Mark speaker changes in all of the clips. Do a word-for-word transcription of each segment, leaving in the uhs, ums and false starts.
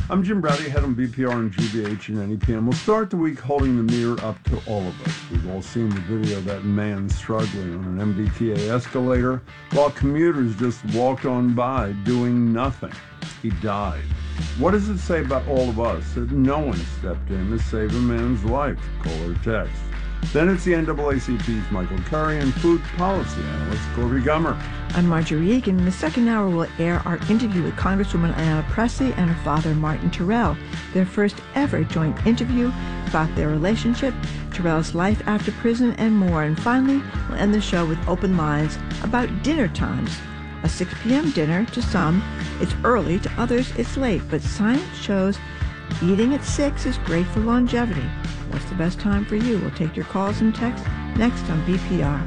Speaker 1: I'm Jim Brady, head on B P R and G B H and N E P M. We'll start the week holding the mirror up to all of us. We've all seen the video of that man struggling on an M B T A escalator while commuters just walked on by doing nothing. He died. What does it say about all of us that no one stepped in to save a man's life? Call or text. Then it's the N double A C P's Michael Curry and food policy analyst Corby Gummer.
Speaker 2: I'm Marjorie Egan. In the second hour, we'll air our interview with Congresswoman Ayanna Pressley and her father, Martin Terrell, their first ever joint interview about their relationship, Terrell's life after prison, and more. And finally, we'll end the show with open lines about dinner times. A six p.m. dinner, to some, it's early, to others, it's late. But science shows eating at six is great for longevity. What's the best time for you? We'll take your calls and texts next on B P R.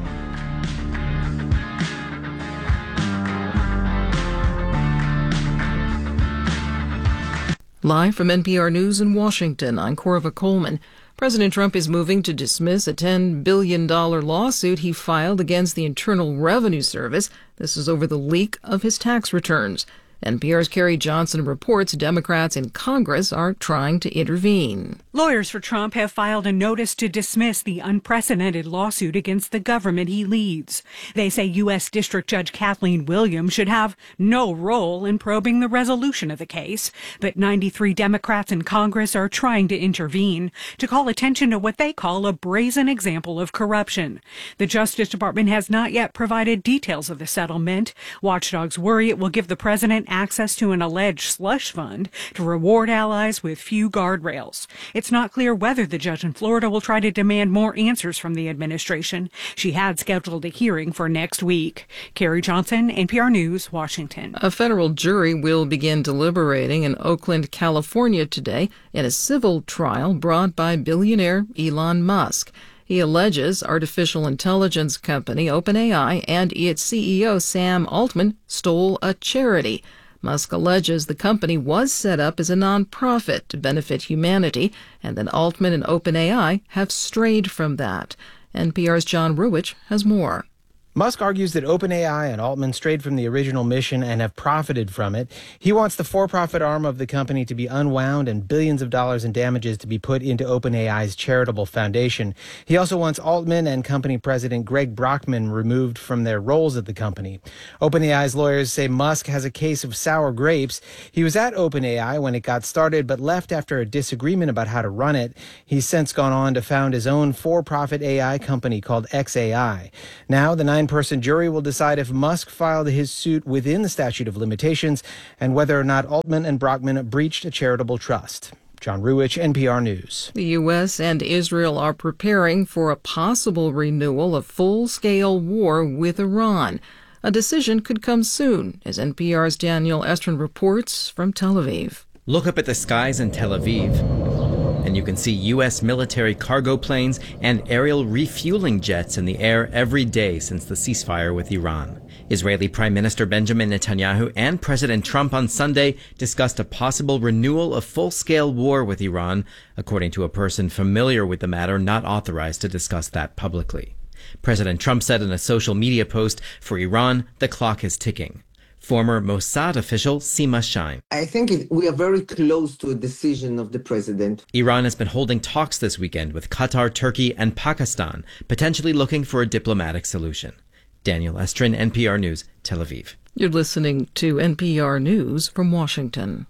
Speaker 3: Live from N P R News in Washington, I'm Corva Coleman. President Trump is moving to dismiss a ten billion dollars lawsuit he filed against the Internal Revenue Service. This is over the leak of his tax returns. N P R's Carrie Johnson reports Democrats in Congress are trying to intervene.
Speaker 4: Lawyers for Trump have filed a notice to dismiss the unprecedented lawsuit against the government he leads. They say U S. District Judge Kathleen Williams should have no role in probing the resolution of the case. But ninety-three Democrats in Congress are trying to intervene to call attention to what they call a brazen example of corruption. The Justice Department has not yet provided details of the settlement. Watchdogs worry it will give the president access to an alleged slush fund to reward allies with few guardrails. It's not clear whether the judge in Florida will try to demand more answers from the administration. She had scheduled a hearing for next week. Carrie Johnson, N P R News, Washington.
Speaker 3: A federal jury will begin deliberating in Oakland, California today in a civil trial brought by billionaire Elon Musk. He alleges artificial intelligence company OpenAI and its C E O Sam Altman stole a charity. Musk alleges the company was set up as a nonprofit to benefit humanity, and that Altman and OpenAI have strayed from that. N P R's John Ruwitch has more.
Speaker 5: Musk argues that OpenAI and Altman strayed from the original mission and have profited from it. He wants the for-profit arm of the company to be unwound and billions of dollars in damages to be put into OpenAI's charitable foundation. He also wants Altman and company president Greg Brockman removed from their roles at the company. OpenAI's lawyers say Musk has a case of sour grapes. He was at OpenAI when it got started, but left after a disagreement about how to run it. He's since gone on to found his own for-profit A I company called X A I. Now, the nine person jury will decide if Musk filed his suit within the statute of limitations and whether or not Altman and Brockman breached a charitable trust. John Ruwitch, N P R News.
Speaker 3: The U S and Israel are preparing for a possible renewal of full-scale war with Iran. A decision could come soon, as N P R's Daniel Estrin reports from Tel Aviv.
Speaker 6: Look up at the skies in Tel Aviv, and you can see U S military cargo planes and aerial refueling jets in the air every day since the ceasefire with Iran. Israeli Prime Minister Benjamin Netanyahu and President Trump on Sunday discussed a possible renewal of full-scale war with Iran, according to a person familiar with the matter not authorized to discuss that publicly. President Trump said in a social media post, "For Iran, the clock is ticking." Former Mossad official Sima Shine.
Speaker 7: I think it, we are very close to a decision of the president.
Speaker 6: Iran has been holding talks this weekend with Qatar, Turkey, and Pakistan, potentially looking for a diplomatic solution. Daniel Estrin, N P R News, Tel Aviv.
Speaker 3: You're listening to N P R News from Washington.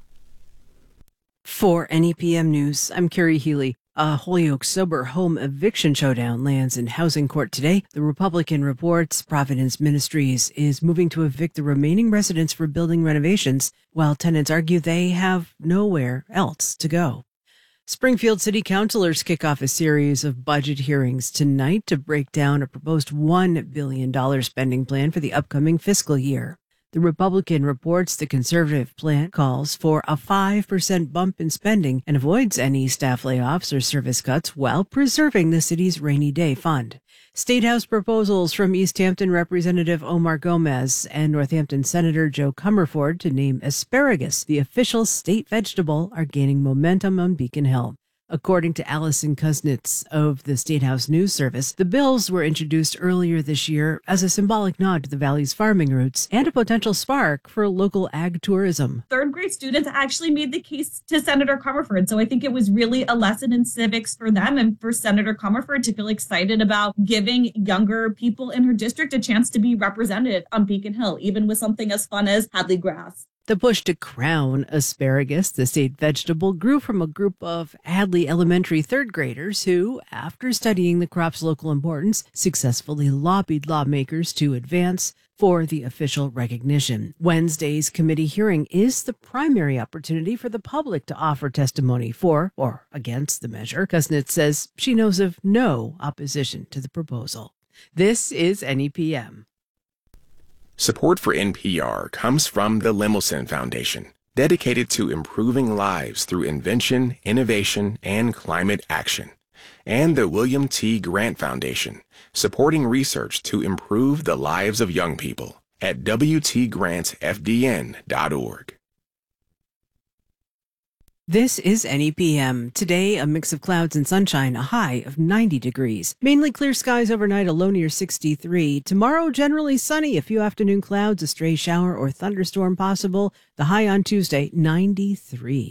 Speaker 8: For N E P M News, I'm Carrie Healy. A Holyoke sober home eviction showdown lands in housing court today. The Republican reports Providence Ministries is moving to evict the remaining residents for building renovations, while tenants argue they have nowhere else to go. Springfield City Councilors kick off a series of budget hearings tonight to break down a proposed one billion dollars spending plan for the upcoming fiscal year. The Republican reports the conservative plan calls for a five percent bump in spending and avoids any staff layoffs or service cuts while preserving the city's rainy day fund. State House proposals from East Hampton Representative Omar Gomez and Northampton Senator Joe Comerford to name asparagus the official state vegetable are gaining momentum on Beacon Hill. According to Allison Kuznets of the State House News Service, the bills were introduced earlier this year as a symbolic nod to the Valley's farming roots and a potential spark for local ag tourism.
Speaker 9: Third grade students actually made the case to Senator Comerford, so I think it was really a lesson in civics for them and for Senator Comerford to feel excited about giving younger people in her district a chance to be represented on Beacon Hill, even with something as fun as Hadley grass.
Speaker 8: The push to crown asparagus, the state vegetable, grew from a group of Hadley Elementary third graders who, after studying the crop's local importance, successfully lobbied lawmakers to advance for the official recognition. Wednesday's committee hearing is the primary opportunity for the public to offer testimony for or against the measure. Kuznets says she knows of no opposition to the proposal. This is N E P M.
Speaker 10: Support for N P R comes from the Lemelson Foundation, dedicated to improving lives through invention, innovation, and climate action, and the William T. Grant Foundation, supporting research to improve the lives of young people at w t grant f d n dot org.
Speaker 8: This is N E P M. Today, a mix of clouds and sunshine, a high of ninety degrees. Mainly clear skies overnight, a low near sixty-three. Tomorrow, generally sunny, a few afternoon clouds, a stray shower or thunderstorm possible. The high on Tuesday, ninety-three.